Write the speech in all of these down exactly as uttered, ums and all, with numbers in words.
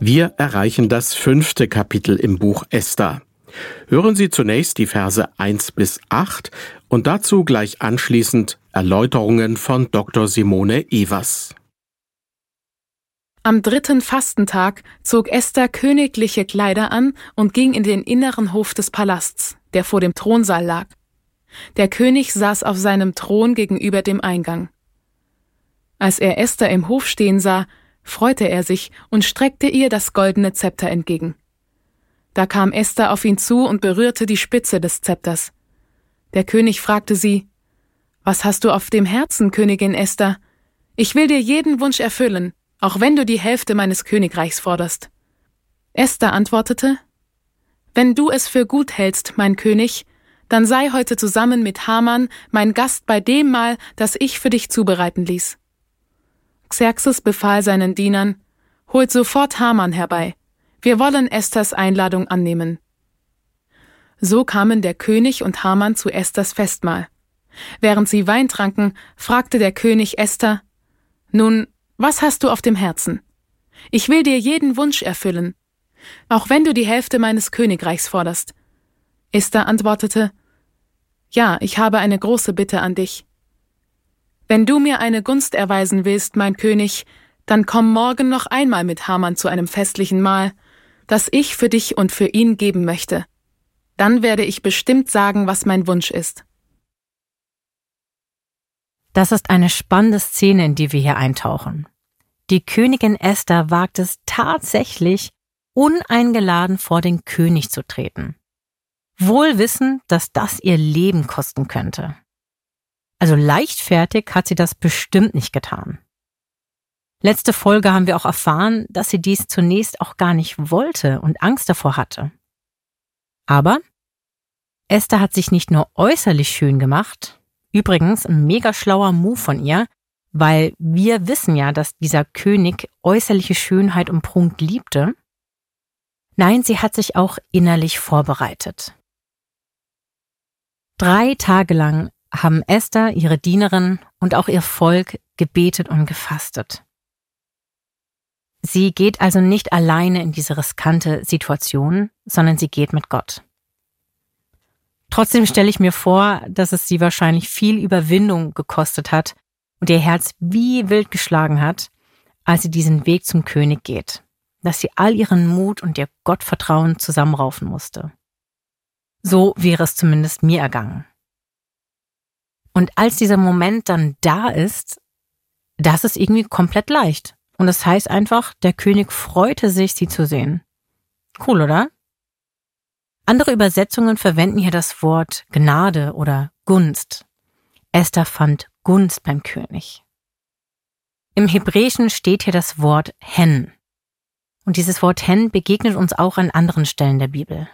Wir erreichen das fünfte Kapitel im Buch Esther. Hören Sie zunächst die Verse eins bis acht und dazu gleich anschließend Erläuterungen von Doktor Simone Evers. Am dritten Fastentag zog Esther königliche Kleider an und ging in den inneren Hof des Palasts, der vor dem Thronsaal lag. Der König saß auf seinem Thron gegenüber dem Eingang. Als er Esther im Hof stehen sah, freute er sich und streckte ihr das goldene Zepter entgegen. Da kam Esther auf ihn zu und berührte die Spitze des Zepters. Der König fragte sie: »Was hast du auf dem Herzen, Königin Esther? Ich will dir jeden Wunsch erfüllen, auch wenn du die Hälfte meines Königreichs forderst.« Esther antwortete: »Wenn du es für gut hältst, mein König, dann sei heute zusammen mit Haman mein Gast bei dem Mahl, das ich für dich zubereiten ließ.« Xerxes befahl seinen Dienern: »Holt sofort Haman herbei. Wir wollen Esthers Einladung annehmen.« So kamen der König und Haman zu Esthers Festmahl. Während sie Wein tranken, fragte der König Esther: »Nun, was hast du auf dem Herzen? Ich will dir jeden Wunsch erfüllen, auch wenn du die Hälfte meines Königreichs forderst.« Esther antwortete: »Ja, ich habe eine große Bitte an dich. Wenn du mir eine Gunst erweisen willst, mein König, dann komm morgen noch einmal mit Haman zu einem festlichen Mahl, das ich für dich und für ihn geben möchte. Dann werde ich bestimmt sagen, was mein Wunsch ist.« Das ist eine spannende Szene, in die wir hier eintauchen. Die Königin Esther wagt es tatsächlich, uneingeladen vor den König zu treten. Wohl wissend, dass das ihr Leben kosten könnte. Also leichtfertig hat sie das bestimmt nicht getan. Letzte Folge haben wir auch erfahren, dass sie dies zunächst auch gar nicht wollte und Angst davor hatte. Aber Esther hat sich nicht nur äußerlich schön gemacht, übrigens ein mega schlauer Move von ihr, weil wir wissen ja, dass dieser König äußerliche Schönheit und Prunk liebte. Nein, sie hat sich auch innerlich vorbereitet. Drei Tage lang haben Esther, ihre Dienerin und auch ihr Volk gebetet und gefastet. Sie geht also nicht alleine in diese riskante Situation, sondern sie geht mit Gott. Trotzdem stelle ich mir vor, dass es sie wahrscheinlich viel Überwindung gekostet hat und ihr Herz wie wild geschlagen hat, als sie diesen Weg zum König geht, dass sie all ihren Mut und ihr Gottvertrauen zusammenraufen musste. So wäre es zumindest mir ergangen. Und als dieser Moment dann da ist, das ist irgendwie komplett leicht. Und das heißt einfach, der König freute sich, sie zu sehen. Cool, oder? Andere Übersetzungen verwenden hier das Wort Gnade oder Gunst. Esther fand Gunst beim König. Im Hebräischen steht hier das Wort Hen. Und dieses Wort Hen begegnet uns auch an anderen Stellen der Bibel.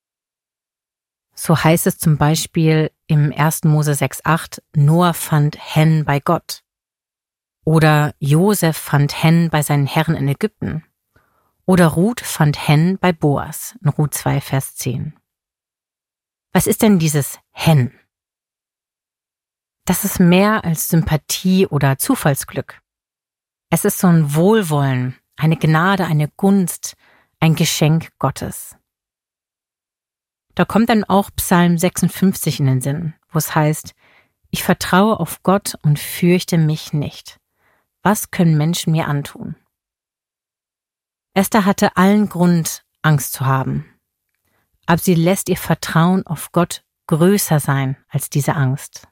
So heißt es zum Beispiel im ersten Mose sechs acht, Noah fand Hen bei Gott. Oder Josef fand Hen bei seinen Herren in Ägypten. Oder Ruth fand Hen bei Boas, in Ruth zwei, Vers zehn. Was ist denn dieses Hen? Das ist mehr als Sympathie oder Zufallsglück. Es ist so ein Wohlwollen, eine Gnade, eine Gunst, ein Geschenk Gottes. Da kommt dann auch Psalm sechsundfünfzig in den Sinn, wo es heißt: Ich vertraue auf Gott und fürchte mich nicht. Was können Menschen mir antun? Esther hatte allen Grund, Angst zu haben. Aber sie lässt ihr Vertrauen auf Gott größer sein als diese Angst.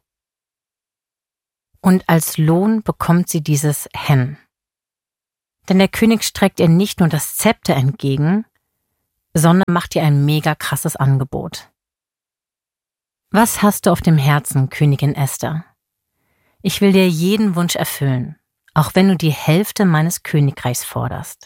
Und als Lohn bekommt sie dieses Hen. Denn der König streckt ihr nicht nur das Zepter entgegen, sondern macht ihr ein mega krasses Angebot. Was hast du auf dem Herzen, Königin Esther? Ich will dir jeden Wunsch erfüllen, auch wenn du die Hälfte meines Königreichs forderst.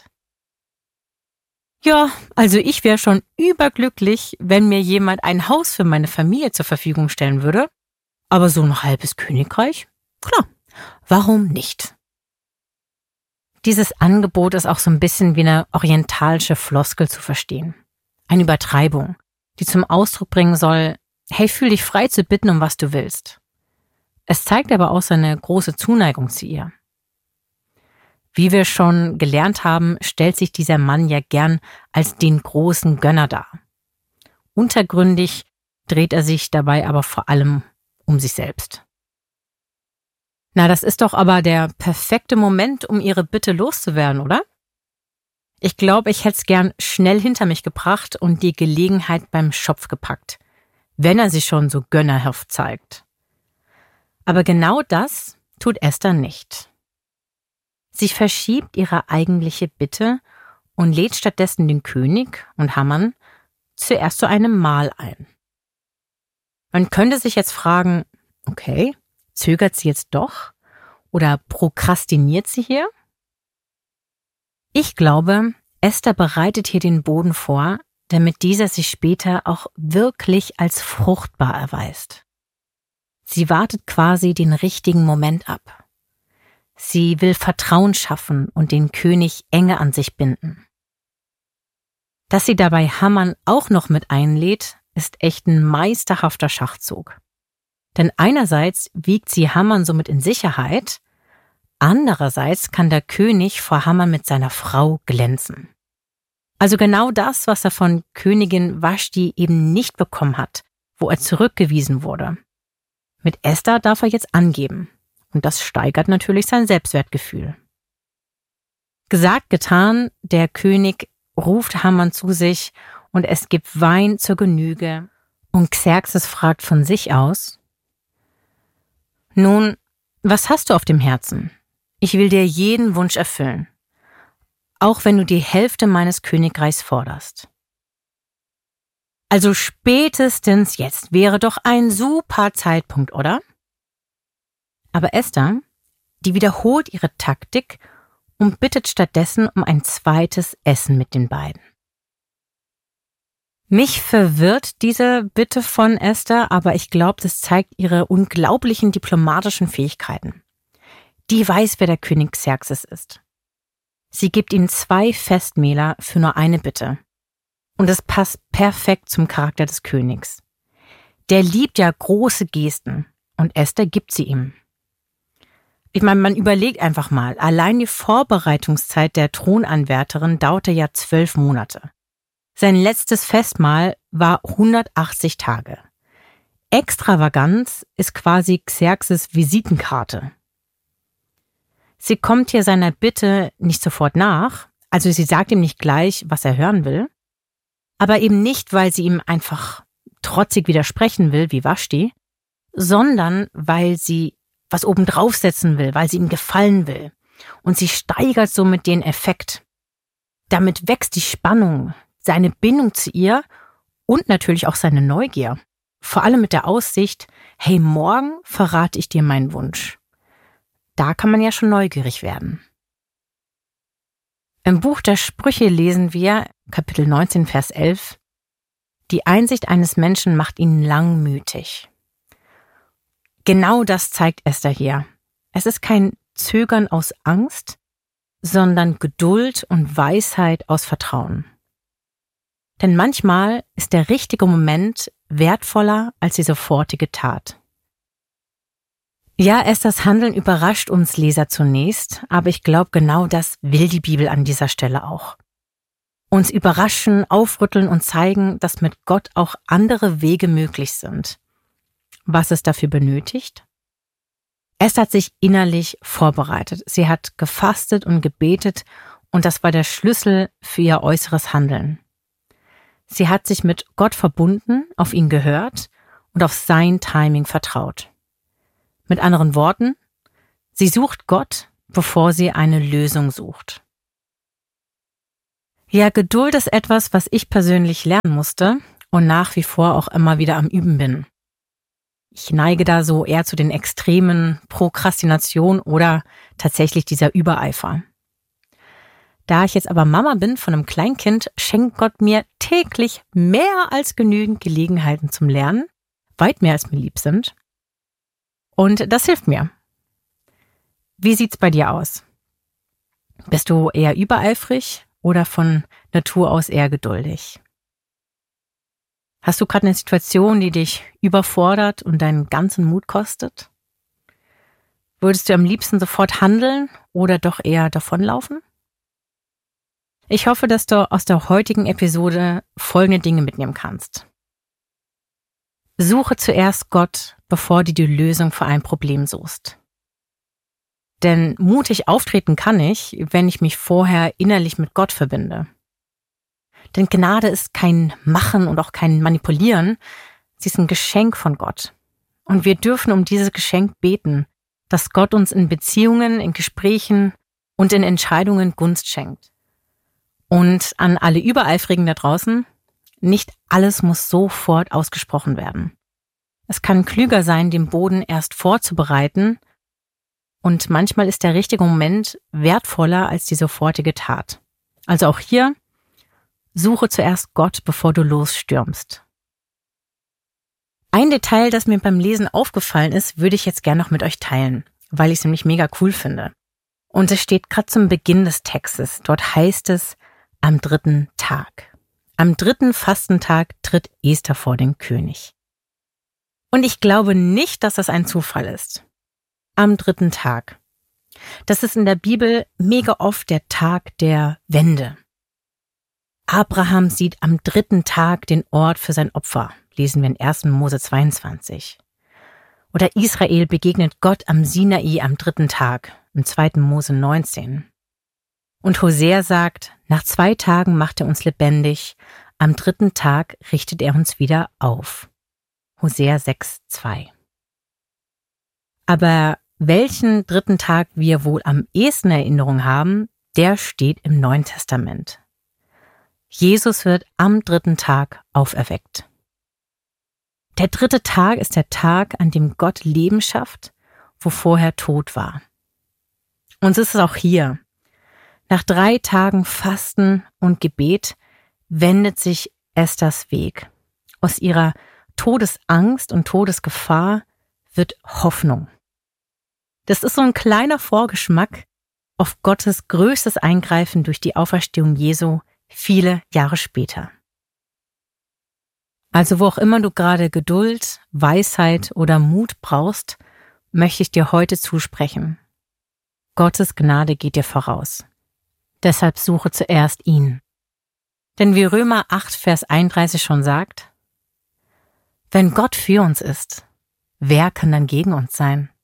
Ja, also ich wäre schon überglücklich, wenn mir jemand ein Haus für meine Familie zur Verfügung stellen würde. Aber so ein halbes Königreich? Klar, warum nicht? Dieses Angebot ist auch so ein bisschen wie eine orientalische Floskel zu verstehen. Eine Übertreibung, die zum Ausdruck bringen soll: Hey, fühl dich frei zu bitten, um was du willst. Es zeigt aber auch seine große Zuneigung zu ihr. Wie wir schon gelernt haben, stellt sich dieser Mann ja gern als den großen Gönner dar. Untergründig dreht er sich dabei aber vor allem um sich selbst. Na, das ist doch aber der perfekte Moment, um ihre Bitte loszuwerden, oder? Ich glaube, ich hätte es gern schnell hinter mich gebracht und die Gelegenheit beim Schopf gepackt, wenn er sich schon so gönnerhaft zeigt. Aber genau das tut Esther nicht. Sie verschiebt ihre eigentliche Bitte und lädt stattdessen den König und Haman zuerst zu einem Mahl ein. Man könnte sich jetzt fragen, okay, zögert sie jetzt doch oder prokrastiniert sie hier? Ich glaube, Esther bereitet hier den Boden vor, damit dieser sich später auch wirklich als fruchtbar erweist. Sie wartet quasi den richtigen Moment ab. Sie will Vertrauen schaffen und den König enge an sich binden. Dass sie dabei Haman auch noch mit einlädt, ist echt ein meisterhafter Schachzug. Denn einerseits wiegt sie Haman somit in Sicherheit, andererseits kann der König vor Haman mit seiner Frau glänzen. Also genau das, was er von Königin Vashti eben nicht bekommen hat, wo er zurückgewiesen wurde. Mit Esther darf er jetzt angeben. Und das steigert natürlich sein Selbstwertgefühl. Gesagt, getan, der König ruft Haman zu sich und es gibt Wein zur Genüge. Und Xerxes fragt von sich aus: Nun, was hast du auf dem Herzen? Ich will dir jeden Wunsch erfüllen, auch wenn du die Hälfte meines Königreichs forderst. Also spätestens jetzt wäre doch ein super Zeitpunkt, oder? Aber Esther, die wiederholt ihre Taktik und bittet stattdessen um ein zweites Essen mit den beiden. Mich verwirrt diese Bitte von Esther, aber ich glaube, das zeigt ihre unglaublichen diplomatischen Fähigkeiten. Die weiß, wer der König Xerxes ist. Sie gibt ihm zwei Festmähler für nur eine Bitte. Und es passt perfekt zum Charakter des Königs. Der liebt ja große Gesten und Esther gibt sie ihm. Ich meine, man überlegt einfach mal, allein die Vorbereitungszeit der Thronanwärterin dauerte ja zwölf Monate. Sein letztes Festmahl war hundertachtzig Tage. Extravaganz ist quasi Xerxes Visitenkarte. Sie kommt hier seiner Bitte nicht sofort nach, also sie sagt ihm nicht gleich, was er hören will, aber eben nicht, weil sie ihm einfach trotzig widersprechen will, wie Vashti, sondern weil sie was obendrauf setzen will, weil sie ihm gefallen will. Und sie steigert somit den Effekt. Damit wächst die Spannung, seine Bindung zu ihr und natürlich auch seine Neugier. Vor allem mit der Aussicht, hey, morgen verrate ich dir meinen Wunsch. Da kann man ja schon neugierig werden. Im Buch der Sprüche lesen wir, Kapitel neunzehn, Vers elf, die Einsicht eines Menschen macht ihn langmütig. Genau das zeigt Esther hier. Es ist kein Zögern aus Angst, sondern Geduld und Weisheit aus Vertrauen. Denn manchmal ist der richtige Moment wertvoller als die sofortige Tat. Ja, Esthers Handeln überrascht uns Leser zunächst, aber ich glaube, genau das will die Bibel an dieser Stelle auch. Uns überraschen, aufrütteln und zeigen, dass mit Gott auch andere Wege möglich sind. Was es dafür benötigt? Esther hat sich innerlich vorbereitet. Sie hat gefastet und gebetet und das war der Schlüssel für ihr äußeres Handeln. Sie hat sich mit Gott verbunden, auf ihn gehört und auf sein Timing vertraut. Mit anderen Worten, sie sucht Gott, bevor sie eine Lösung sucht. Ja, Geduld ist etwas, was ich persönlich lernen musste und nach wie vor auch immer wieder am Üben bin. Ich neige da so eher zu den Extremen Prokrastination oder tatsächlich dieser Übereifer. Da ich jetzt aber Mama bin von einem Kleinkind, schenkt Gott mir täglich mehr als genügend Gelegenheiten zum Lernen, weit mehr als mir lieb sind. Und das hilft mir. Wie sieht's bei dir aus? Bist du eher übereifrig oder von Natur aus eher geduldig? Hast du gerade eine Situation, die dich überfordert und deinen ganzen Mut kostet? Würdest du am liebsten sofort handeln oder doch eher davonlaufen? Ich hoffe, dass du aus der heutigen Episode folgende Dinge mitnehmen kannst. Suche zuerst Gott, bevor du die Lösung für ein Problem suchst. Denn mutig auftreten kann ich, wenn ich mich vorher innerlich mit Gott verbinde. Denn Gnade ist kein Machen und auch kein Manipulieren, sie ist ein Geschenk von Gott. Und wir dürfen um dieses Geschenk beten, dass Gott uns in Beziehungen, in Gesprächen und in Entscheidungen Gunst schenkt. Und an alle Übereifrigen da draußen, nicht alles muss sofort ausgesprochen werden. Es kann klüger sein, den Boden erst vorzubereiten, und manchmal ist der richtige Moment wertvoller als die sofortige Tat. Also auch hier, suche zuerst Gott, bevor du losstürmst. Ein Detail, das mir beim Lesen aufgefallen ist, würde ich jetzt gerne noch mit euch teilen, weil ich es nämlich mega cool finde. Und es steht gerade zum Beginn des Textes. Dort heißt es, am dritten Tag. Am dritten Fastentag tritt Esther vor den König. Und ich glaube nicht, dass das ein Zufall ist. Am dritten Tag. Das ist in der Bibel mega oft der Tag der Wende. Abraham sieht am dritten Tag den Ort für sein Opfer, lesen wir in ersten Mose zweiundzwanzig. Oder Israel begegnet Gott am Sinai am dritten Tag, im zweiten Mose neunzehn. Und Hosea sagt, nach zwei Tagen macht er uns lebendig, am dritten Tag richtet er uns wieder auf. Hosea sechs zwei. Aber welchen dritten Tag wir wohl am ehesten Erinnerung haben, der steht im Neuen Testament. Jesus wird am dritten Tag auferweckt. Der dritte Tag ist der Tag, an dem Gott Leben schafft, wo vorher Tod war. Und so ist es auch hier. Nach drei Tagen Fasten und Gebet wendet sich Esthers Weg. Aus ihrer Todesangst und Todesgefahr wird Hoffnung. Das ist so ein kleiner Vorgeschmack auf Gottes größtes Eingreifen durch die Auferstehung Jesu viele Jahre später. Also wo auch immer du gerade Geduld, Weisheit oder Mut brauchst, möchte ich dir heute zusprechen. Gottes Gnade geht dir voraus. Deshalb suche zuerst ihn. Denn wie Römer acht, Vers einunddreißig schon sagt, wenn Gott für uns ist, wer kann dann gegen uns sein?